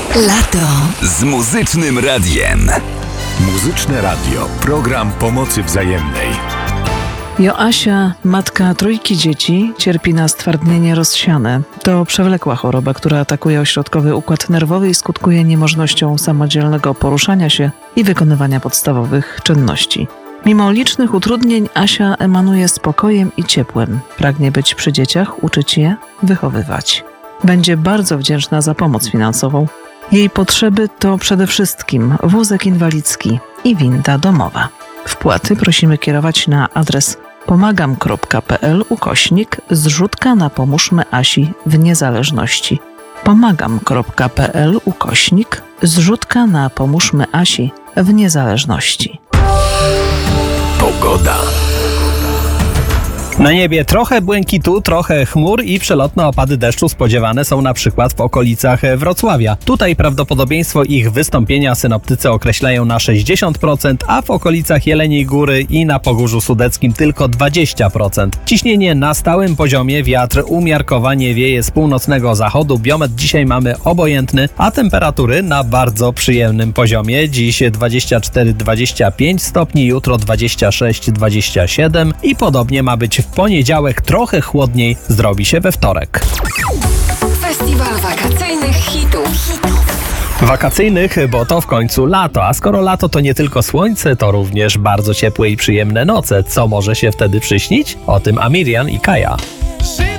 Lato z Muzycznym Radiem. Muzyczne Radio. Program pomocy wzajemnej. Joasia, matka trójki dzieci, cierpi na stwardnienie rozsiane. To przewlekła choroba, która atakuje ośrodkowy układ nerwowy i skutkuje niemożnością samodzielnego poruszania się i wykonywania podstawowych czynności. Mimo licznych utrudnień Asia emanuje spokojem i ciepłem. Pragnie być przy dzieciach, uczyć je, wychowywać. Będzie bardzo wdzięczna za pomoc finansową. Jej potrzeby to przede wszystkim wózek inwalidzki i winda domowa. Wpłaty prosimy kierować na adres pomagam.pl/zrzutka na pomóżmy Asi w niezależności. pomagam.pl/zrzutka na pomóżmy Asi w niezależności. Pogoda. Na niebie trochę błękitu, trochę chmur i przelotne opady deszczu spodziewane są na przykład w okolicach Wrocławia. Tutaj prawdopodobieństwo ich wystąpienia synoptycy określają na 60%, a w okolicach Jeleniej Góry i na Pogórzu Sudeckim tylko 20%. Ciśnienie na stałym poziomie, wiatr umiarkowanie wieje z północnego zachodu. Biometr dzisiaj mamy obojętny, a temperatury na bardzo przyjemnym poziomie. Dziś 24-25 stopni, jutro 26-27 i podobnie ma być w poniedziałek, trochę chłodniej zrobi się we wtorek. Festiwal wakacyjnych hitów. Wakacyjnych, bo to w końcu lato, a skoro lato to nie tylko słońce, to również bardzo ciepłe i przyjemne noce. Co może się wtedy przyśnić? O tym Amirian i Kaja.